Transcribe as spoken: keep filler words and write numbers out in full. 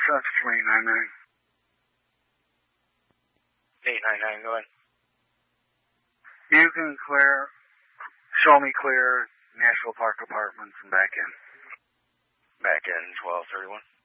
That's from eight nine nine. eight nine nine, go ahead. You can clear, show me clear National Park Apartments and back in. Back in twelve thirty-one.